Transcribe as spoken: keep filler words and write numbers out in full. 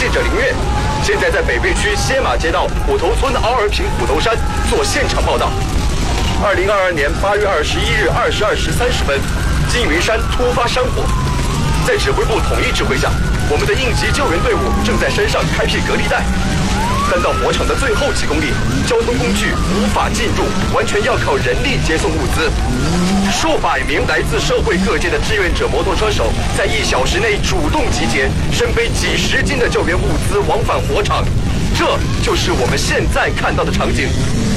记者林月，现在在北碚区歇马街道虎头村凹儿坪虎头山做现场报道。二零二二年八月二十一日二十二时三十分，金云山突发山火，在指挥部统一指挥下，我们的应急救援队伍正在山上开辟隔离带。但到火场的最后几公里，交通工具无法进入，完全要靠人力接送物资。数百名来自社会各界的志愿者摩托车手，在一小时内主动集结，身背几十斤的救援物资往返火场。这就是我们现在看到的场景。